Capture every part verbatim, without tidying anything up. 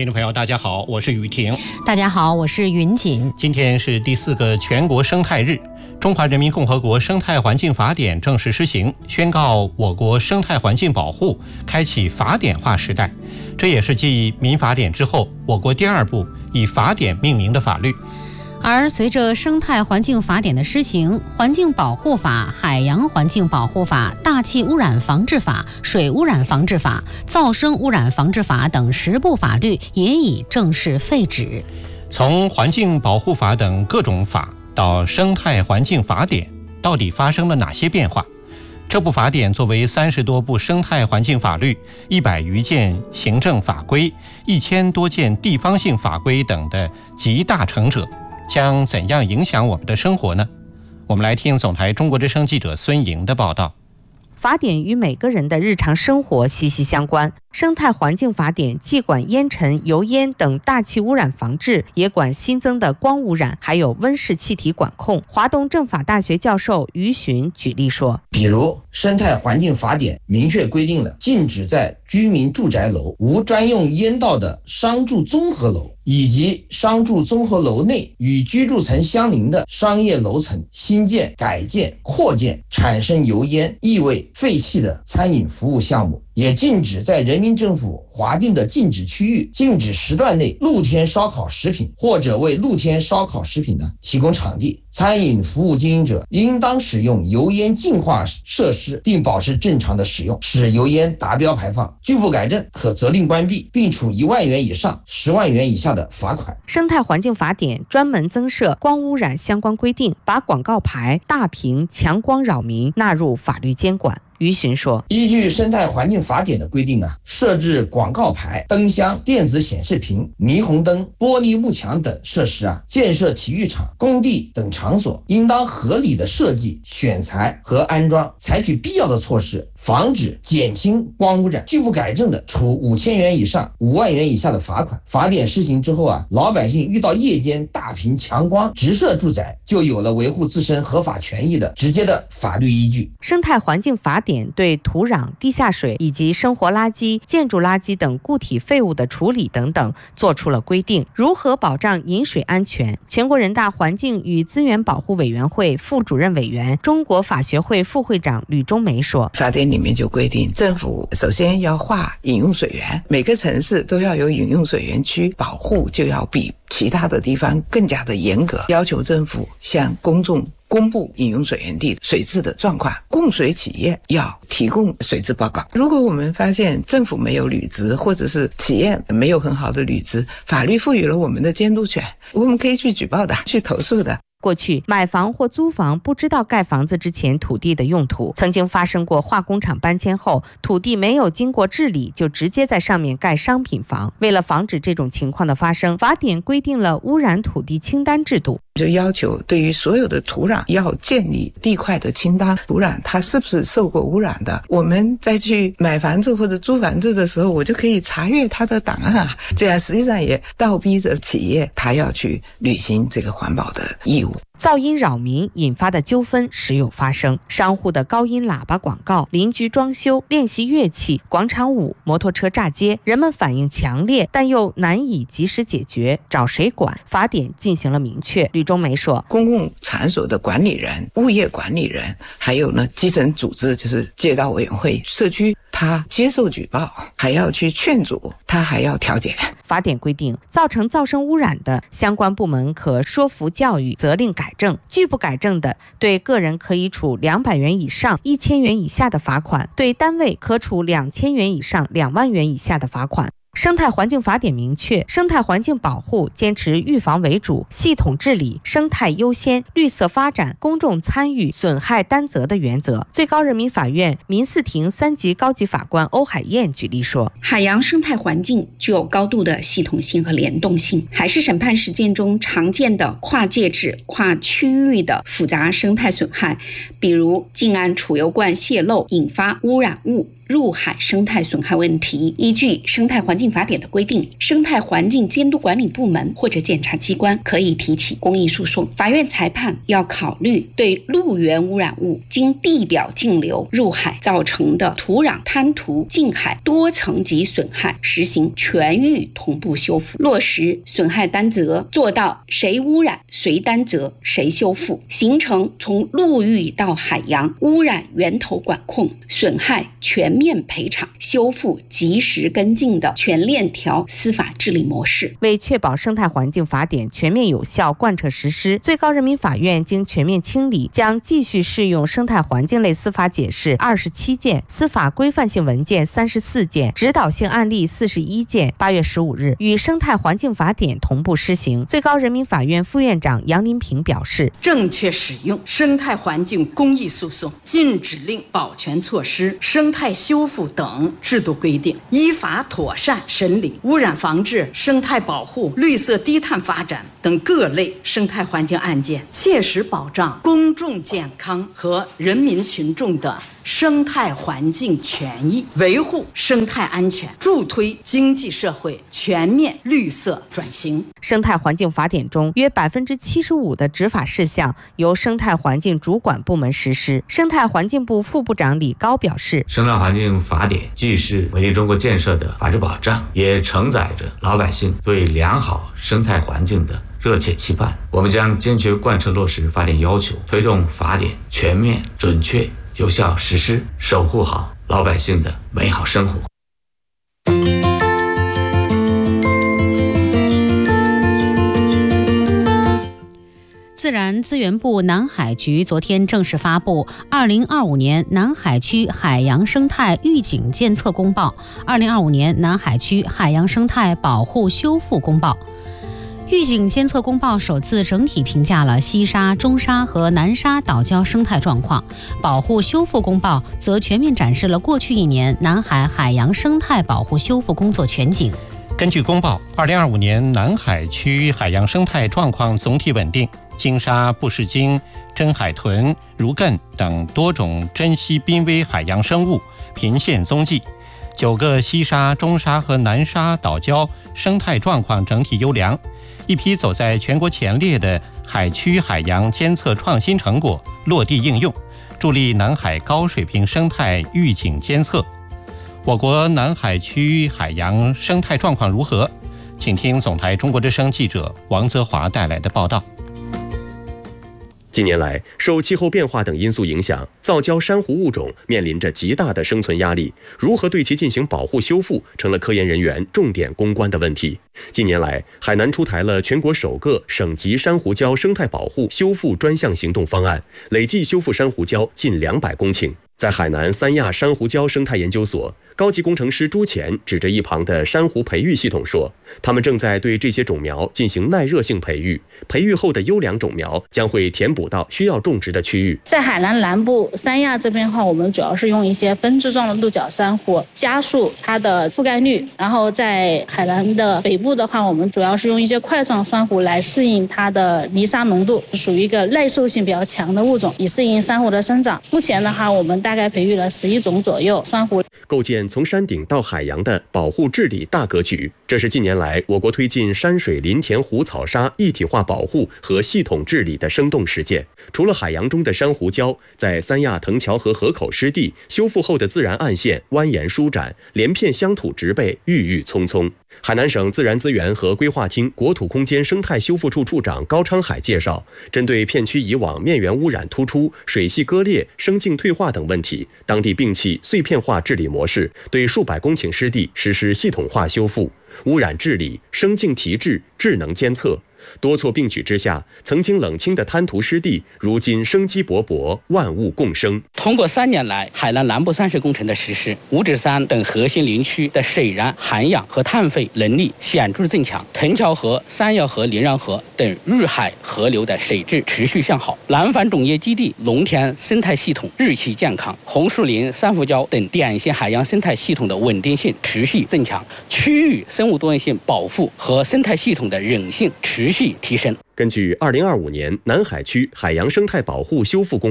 听众朋友大家好，我是雨婷。 大家好，我是云锦。 今天是第四个全国生态日，中华人民共和国生态环境法典正式施行，宣告我国生态环境保护开启法典化时代。这也是继民法典之后，我国第二部以法典命名的法律。 而随着生态环境法典的施行，环境保护法、海洋环境保护法、大气污染防治法、水污染防治法、噪声污染防治法等十部法律也已正式废止。 从环境保护法等各种法到生态环境法典，到底发生了哪些变化？这部法典作为三十多部生态环境法律、一百余件行政法规、一千多件地方性法规等的集大成者，将怎样影响我们的生活呢？我们来听总台中国之声记者孙莹的报道。 法典与每个人的日常生活息息相关。生态环境法典既管烟尘、油烟等大气污染防治，也管新增的光污染，还有温室气体管控。华东政法大学教授于寻举例说， 比如生态环境法典明确规定了禁止在居民住宅楼、无专用烟道的商住综合楼以及商住综合楼内与居住层相邻的商业楼层新建、改建、扩建产生油烟、异味、废气的餐饮服务项目，也禁止在人民政府划定的禁止区域、禁止时段内露天烧烤食品或者为露天烧烤食品呢提供场地。餐饮服务经营者应当使用油烟净化设施，并保持正常的使用，使油烟达标排放。拒不改正可责令关闭，并处一万元以上十万元以下的罚款。 生态环境法典专门增设光污染相关规定，把广告牌、大屏、强光扰民纳入法律监管。于寻说， 依据生态环境法典的规定啊，设置广告牌、灯箱、电子显示屏、霓虹灯、玻璃幕墙等设施啊，建设体育场、工地等场所，应当合理的设计、选材和安装，采取必要的措施，防止减轻光污染。拒不改正的，处五千元以上五万元以下的罚款。法典施行之后啊，老百姓遇到夜间大屏强光直射住宅，就有了维护自身合法权益的直接的法律依据。 生态环境法典对土壤、地下水以及生活垃圾、建筑垃圾等固体废物的处理等等做出了规定。如何保障饮水安全？全国人大环境与资源保护委员会副主任委员、中国法学会副会长吕中梅说， 法典里面就规定，政府首先要划饮用水源，每个城市都要有饮用水源区，保护就要比其他的地方更加的严格，要求政府向公众公布饮用水源地水质的状况，供水企业要提供水质报告。如果我们发现政府没有履职，或者是企业没有很好的履职，法律赋予了我们的监督权，我们可以去举报的，去投诉的。 过去买房或租房不知道盖房子之前土地的用途，曾经发生过化工厂搬迁后土地没有经过治理就直接在上面盖商品房。为了防止这种情况的发生，法典规定了污染土地清单制度， 就要求对于所有的土壤要建立地块的清单，土壤它是不是受过污染的，我们再去买房子或者租房子的时候，我就可以查阅它的档案啊，这样实际上也倒逼着企业它要去履行这个环保的义务。 噪音扰民引发的纠纷时有发生，商户的高音喇叭广告、邻居装修、练习乐器、广场舞、摩托车炸街，人们反应强烈，但又难以及时解决，找谁管？法典进行了明确。吕中梅说， 公共场所的管理人、物业管理人，还有呢基层组织，就是街道委员会、社区，他接受举报，还要去劝阻，他还要调解。 法典规定，造成噪声污染的，相关部门可说服教育，责令改正；拒不改正的，对个人可以处两百元以上一千元以下的罚款，对单位可处两千元以上两万元以下的罚款。生态环境法典明确，生态环境保护坚持预防为主，系统治理，生态优先，绿色发展，公众参与，损害担责的原则。最高人民法院民事庭三级高级法官欧海燕举例说， 海洋生态环境具有高度的系统性和联动性，海事审判实践中常见的跨界质、跨区域的复杂生态损害，比如近岸储油罐泄漏引发污染物， 入海生态损害问题，依据《生态环境法典》的规定，生态环境监督管理部门或者检察机关可以提起公益诉讼。法院裁判要考虑对陆源污染物经地表径流入海造成的土壤、滩涂、近海多层级损害，实行全域同步修复，落实损害担责，做到谁污染谁担责谁修复，形成从陆域到海洋污染源头管控、损害全面赔偿、修复及时跟进的全链条司法治理模式。 为确保生态环境法典全面有效贯彻实施，最高人民法院经全面清理，将继续适用生态环境类司法解释二十七件、司法规范性文件三十四件、指导性案例四十一件。八月十五日，与生态环境法典同步施行。最高人民法院副院长杨林平表示， 正确使用生态环境公益诉讼、禁止令、保全措施、生态修复等制度规定，依法妥善审理污染防治、生态保护、绿色低碳发展等各类生态环境案件，切实保障公众健康和人民群众的生态环境权益，维护生态安全，助推经济社会全面绿色转型。 生态环境法典中，约百分之七十五的执法事项由生态环境主管部门实施。生态环境部副部长李高表示， 生态环境法典既是美丽中国建设的法治保障，也承载着老百姓对良好生态环境的热切期盼。我们将坚决贯彻落实法典要求，推动法典全面、准确、有效实施，守护好老百姓的美好生活。 自然资源部南海局昨天正式发布《二零二五年南海区海洋生态预警监测公报》、《二零二五年南海区海洋生态保护修复公报》。预警监测公报首次整体评价了西沙、中沙和南沙岛礁生态状况，保护修复公报则全面展示了过去一年南海海洋生态保护修复工作全景。 根据公报，二零二五年南海区海洋生态状况总体稳定，金沙、布氏鲸、真海豚、如艮等多种珍稀濒危海洋生物频现踪迹。九个西沙、中沙和南沙岛礁生态状况整体优良，一批走在全国前列的海区海洋监测创新成果落地应用，助力南海高水平生态预警监测。我国南海区海洋生态状况如何？请听总台中国之声记者王泽华带来的报道。 近年来，受气候变化等因素影响，造礁珊瑚物种面临着极大的生存压力，如何对其进行保护修复，成了科研人员重点攻关的问题。近年来，海南出台了全国首个省级珊瑚礁生态保护修复专项行动方案，累计修复珊瑚礁近两百公顷。在海南三亚珊瑚礁生态研究所，高级工程师朱乾指着一旁的珊瑚培育系统说，他们正在对这些种苗进行耐热性培育，培育后的优良种苗将会填补到需要种植的区域。 在海南南部三亚这边的话，我们主要是用一些分支状的鹿角珊瑚加速它的覆盖率，然后在海南的北部的话，我们主要是用一些块状珊瑚来适应它的泥沙浓度，属于一个耐受性比较强的物种，以适应珊瑚的生长。目前的话，我们大概培育了十一种左右珊瑚， 构建从山顶到海洋的保护治理大格局。这是近年来我国推进山水林田湖草沙一体化保护和系统治理的生动实践。除了海洋中的珊瑚礁，在三亚藤桥河河口湿地修复后的自然岸线蜿蜒舒展，连片乡土植被郁郁葱葱。海南省自然资源和规划厅国土空间生态修复处处长高昌海介绍，针对片区以往面源污染突出、水系割裂、生境退化等问题，当地摒弃碎片化治理模式，对数百公顷湿地实施系统化修复，污染治理、生境提质、智能监测。多措并举之下，曾经冷清的滩涂湿地，如今生机勃勃，万物共生。 通过三年来海南南部山水工程的实施，五指山等核心林区的水燃、涵养和碳费能力显著增强，藤桥河、三亚河、连然河等日海河流的水质持续向好，南繁种业基地农田生态系统日趋健康，红树林、珊瑚礁等典型海洋生态系统的稳定性持续增强，区域生物多样性保护和生态系统的韧性持续提升。 根据二零二五年南海区海洋生态保护修复公报，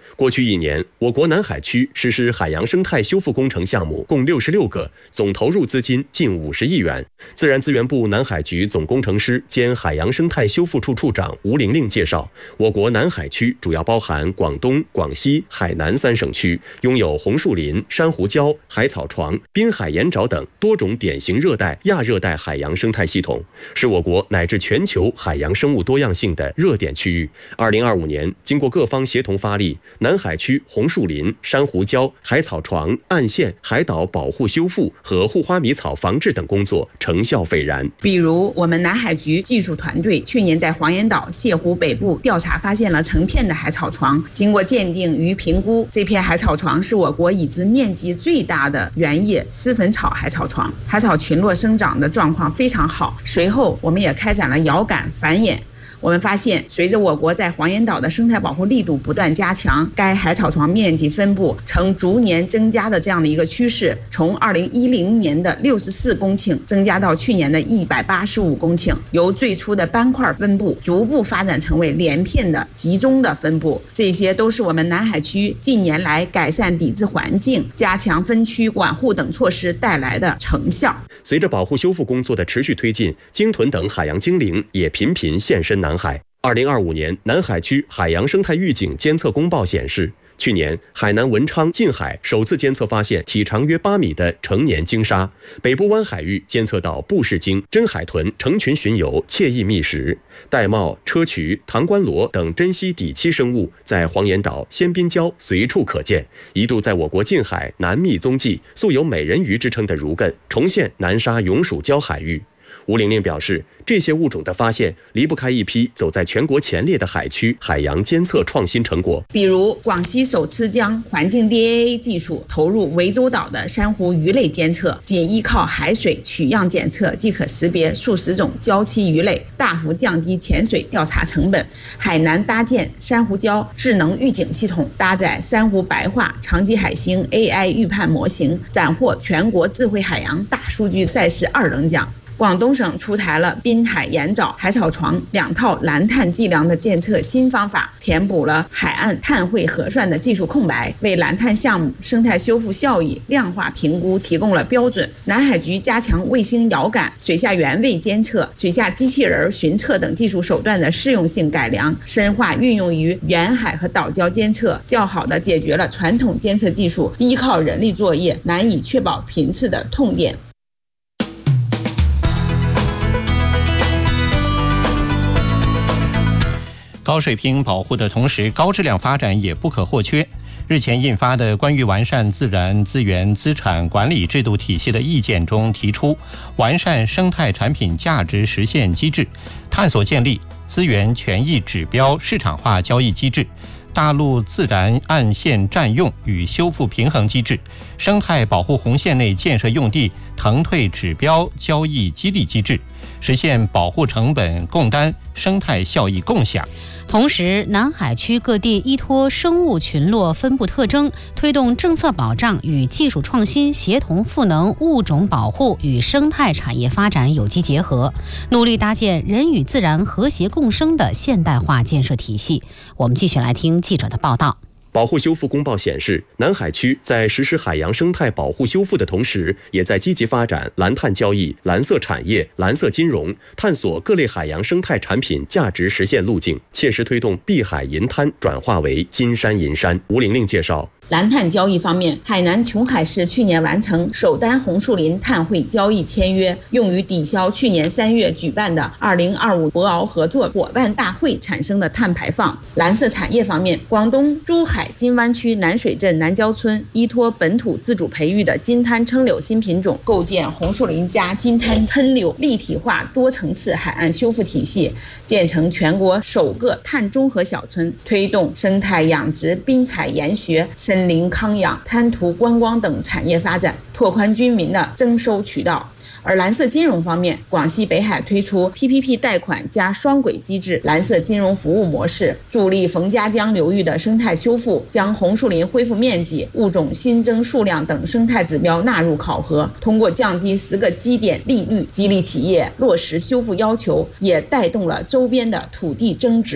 过去一年，我国南海区实施海洋生态修复工程项目共六十六个，总投入资金近五十亿元。自然资源部南海局总工程师兼海洋生态修复处处长吴玲玲介绍，我国南海区主要包含广东、广西、海南三省区，拥有红树林、珊瑚礁、海草床、滨海盐沼等多种典型热带、亚热带海洋生态系统，是我国乃至全球海洋生物多样性的热点区域。二零二五年，经过各方协同发力，南海区红树林、珊瑚礁、海草床、岸线、海岛保护修复和护花迷草防治等工作成效斐然。 比如，我们南海局技术团队去年在黄岩岛泻湖北部调查发现了成片的海草床，经过鉴定与评估，这片海草床是我国已知面积最大的原叶丝粉草海草床，海草群落生长的状况非常好。随后，我们也开展了遥感繁衍。我们发现，随着我国在黄岩岛的生态保护力度不断加强，该海草床面积分布呈逐年增加的这样的一个趋势，从二零一零年的六十四公顷增加到去年的一百八十五公顷，由最初的斑块分布逐步发展成为连片的集中的分布，这些都是我们南海区近年来改善抵制环境、加强分区管护等措施带来的成效。 随着保护修复工作的持续推进，鲸豚等海洋精灵也频频现身南海。二零二五年南海区海洋生态预警监测公报显示，去年海南文昌近海首次监测发现体长约八米的成年鲸鲨，北部湾海域监测到布氏鲸、真海豚成群巡游，惬意觅食。玳瑁、砗磲、唐冠螺等珍稀底栖生物在黄岩岛、仙滨礁随处可见，一度在我国近海南觅踪迹，素有美人鱼之称的儒艮重现南沙永暑礁海域。吴玲玲表示，这些物种的发现离不开一批走在全国前列的海区海洋监测创新成果， 比如广西手持将环境 D A A 技术投入涠洲岛的珊瑚鱼类监测，仅依靠海水取样检测即可识别数十种礁栖鱼类，大幅降低潜水调查成本。海南搭建珊瑚礁智能预警系统，搭载珊瑚白化、长鳍海星 A I 预判模型，斩获全国智慧海洋大数据赛事二等奖。广东省出台了滨海盐沼、海草床两套蓝碳计量的监测新方法，填补了海岸碳汇核算的技术空白，为蓝碳项目生态修复效益量化评估提供了标准。南海局加强卫星遥感、水下原位监测、水下机器人巡测等技术手段的适用性改良，深化运用于远海和岛礁监测，较好地解决了传统监测技术依靠人力作业难以确保频次的痛点。 高水平保护的同时，高质量发展也不可或缺。日前印发的关于完善自然资源资产管理制度体系的意见中提出，完善生态产品价值实现机制，探索建立资源权益指标市场化交易机制、大陆自然岸线占用与修复平衡机制、生态保护红线内建设用地腾退指标交易激励机制，实现保护成本共担、生态效益共享。 同时，南海区各地依托生物群落分布特征，推动政策保障与技术创新协同赋能物种保护与生态产业发展有机结合，努力搭建人与自然和谐共生的现代化建设体系。我们继续来听记者的报道。 保护修复公报显示，南海区在实施海洋生态保护修复的同时，也在积极发展蓝碳交易、蓝色产业、蓝色金融，探索各类海洋生态产品价值实现路径，切实推动碧海银滩转化为金山银山。吴玲玲介绍。 蓝碳交易方面，海南琼海市去年完成首单红树林碳汇交易签约，用于抵消去年三月举办的二零二五博鳌合作伙伴大会产生的碳排放。蓝色产业方面，广东珠海金湾区南水镇南郊村依托本土自主培育的金滩鸫柳新品种，构建红树林加金滩鸫柳立体化多层次海岸修复体系，建成全国首个碳中和小村，推动生态养殖、滨海研学、森林康养、滩涂观光等产业发展，拓宽居民的征收渠道。而蓝色金融方面，广西北海推出 P P P 贷款加双轨机制蓝色金融服务模式，助力冯家江流域的生态修复，将红树林恢复面积、物种新增数量等生态指标纳入考核，通过降低十个基点利率，激励企业落实修复要求，也带动了周边的土地增值。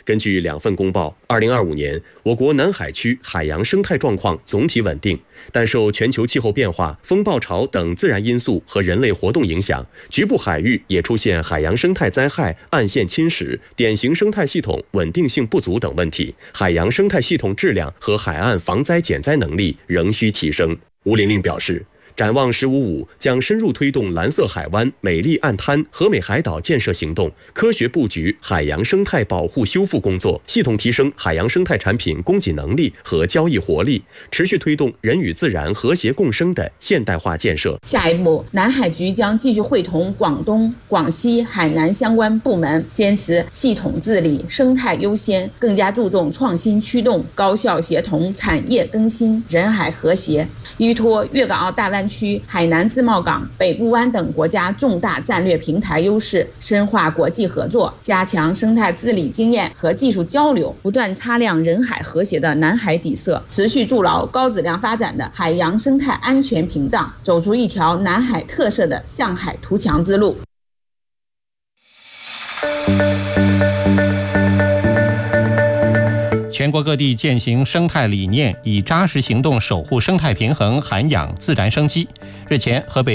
根据两份公报，二零二五年我国南海区海洋生态状况总体稳定，但受全球气候变化、风暴潮等自然因素和人类活动影响，局部海域也出现海洋生态灾害、岸线侵蚀、典型生态系统稳定性不足等问题，海洋生态系统质量和海岸防灾减灾能力仍需提升。吴玲玲表示，展望“十五五”将深入推动蓝色海湾、美丽岸滩、和美海岛建设行动，科学布局海洋生态保护修复工作，系统提升海洋生态产品供给能力和交易活力，持续推动人与自然和谐共生的现代化建设。 下一步，南海局将继续会同广东、广西、海南相关部门，坚持系统治理、生态优先，更加注重创新驱动、高效协同、产业更新、人海和谐，依托粤港澳大湾区、海南自贸港、北部湾等国家重大战略平台优势，深化国际合作，加强生态治理经验和技术交流，不断擦亮人海和谐的南海底色，持续筑牢高质量发展的海洋生态安全屏障，走出一条南海特色的向海图强之路。 全国各地践行生态理念，以扎实行动守护生态平衡、涵养自然生机。日前，河北